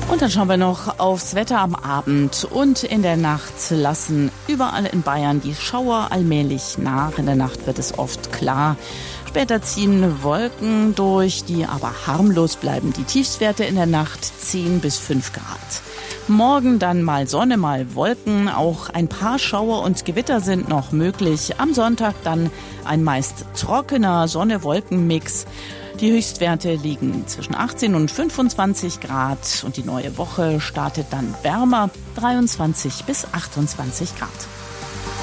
Und dann schauen wir noch aufs Wetter am Abend und in der Nacht lassen überall in Bayern die Schauer allmählich nach. In der Nacht wird es oft klar. Später ziehen Wolken durch, die aber harmlos bleiben. Die Tiefstwerte in der Nacht 10 bis 5 Grad. Morgen dann mal Sonne, mal Wolken. Auch ein paar Schauer und Gewitter sind noch möglich. Am Sonntag dann ein meist trockener Sonne-Wolken-Mix. Die Höchstwerte liegen zwischen 18 und 25 Grad und die neue Woche startet dann wärmer, 23 bis 28 Grad.